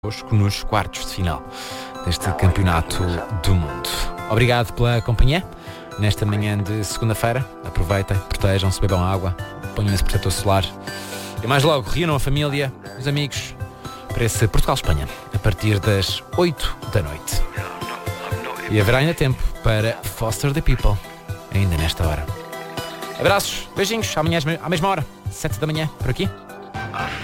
nos quartos de final deste campeonato do mundo. Obrigado pela companhia nesta manhã de segunda-feira. Aproveitem, protejam-se, bebam água, ponham esse protetor solar e mais logo reúnam a família, os amigos para esse Portugal-Espanha a partir das 8 da noite. E haverá ainda tempo para Foster the People ainda nesta hora. Abraços, beijinhos, amanhã à mesma hora, 7 da manhã, por aqui.